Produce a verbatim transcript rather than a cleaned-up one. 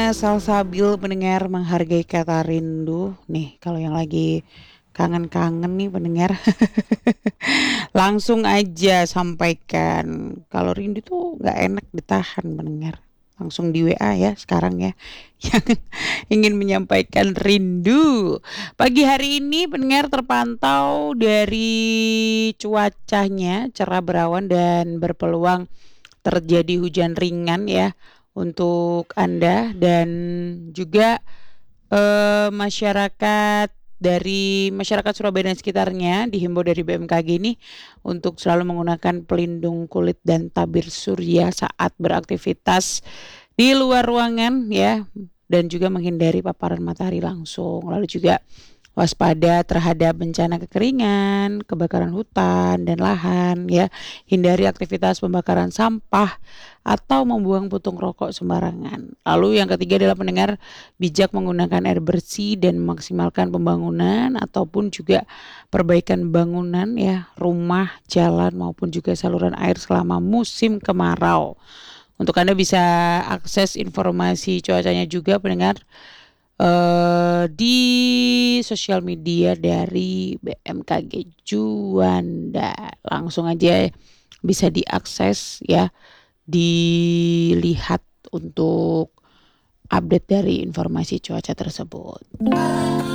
Waktunya salsabil pendengar menghargai kata rindu. Nih, kalau yang lagi kangen-kangen nih pendengar, langsung aja sampaikan. Kalau rindu tuh nggak enak ditahan pendengar. Langsung di W A ya sekarang ya yang ingin menyampaikan rindu. Pagi hari ini pendengar terpantau dari cuacanya cerah berawan dan berpeluang terjadi hujan ringan ya untuk Anda dan juga eh, masyarakat dari masyarakat Surabaya dan sekitarnya dihimbau dari B M K G ini untuk selalu menggunakan pelindung kulit dan tabir surya saat beraktivitas di luar ruangan ya dan juga menghindari paparan matahari langsung. Lalu juga waspada terhadap bencana kekeringan, kebakaran hutan dan lahan ya. Hindari aktivitas pembakaran sampah atau membuang puntung rokok sembarangan. Lalu yang ketiga adalah pendengar bijak menggunakan air bersih dan memaksimalkan pembangunan ataupun juga perbaikan bangunan ya, rumah, jalan maupun juga saluran air selama musim kemarau. Untuk Anda bisa akses informasi cuacanya juga pendengar eh di sosial media dari B M K G Juanda. Langsung aja bisa diakses ya, dilihat untuk update dari informasi cuaca tersebut.